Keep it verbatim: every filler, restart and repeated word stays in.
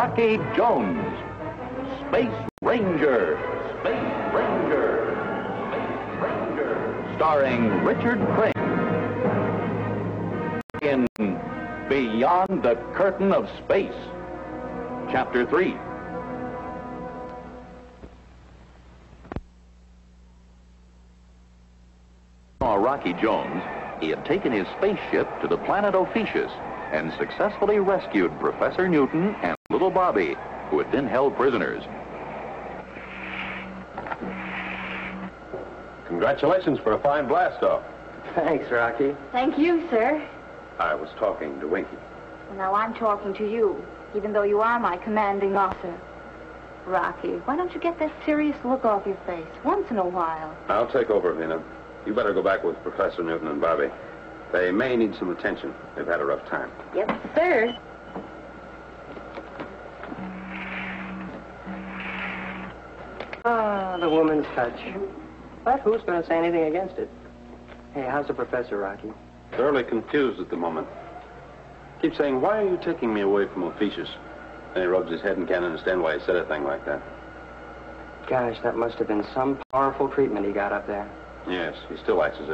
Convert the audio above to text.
Rocky Jones, Space Ranger, Space Ranger, Space Ranger, starring Richard Crane in Beyond the Curtain of Space, Chapter three. Rocky Jones, he had taken his spaceship to the planet Ophiuchus and successfully rescued Professor Newton and little Bobby, who had been held prisoners. Congratulations for a fine blast-off. Thanks, Rocky. Thank you, sir. I was talking to Winky. Well, now I'm talking to you, even though you are my commanding officer. Rocky, why don't you get that serious look off your face once in a while? I'll take over, Vina. You better go back with Professor Newton and Bobby. They may need some attention. They've had a rough time. Yes, sir. Ah, the woman's touch. But who's going to say anything against it? Hey, how's the professor, Rocky? Thoroughly confused at the moment. Keeps saying, why are you taking me away from Ophiuchus? And he rubs his head and can't understand why he said a thing like that. Gosh, that must have been some powerful treatment he got up there. Yes, he still acts as if